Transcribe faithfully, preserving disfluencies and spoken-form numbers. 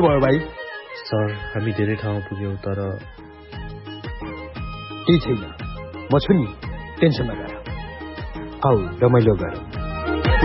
भयो भाइ? सर, हामी धेरै ठाउँमा पुग्यौं तर केही छैन, म छु नि, टेन्सन नगर। आऊ रमाइलो गरौँ।